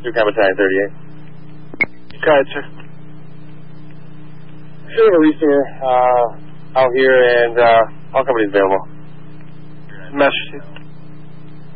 Newcam Battalion 38. Go ahead, sir. Should have a receiver out here, and all companies available. Master.